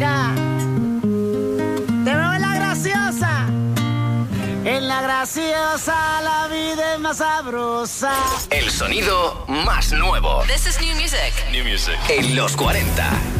acá. Te veo en la graciosa. En la graciosa la vida es más sabrosa. El sonido más nuevo. This is new music. New music. En los 40.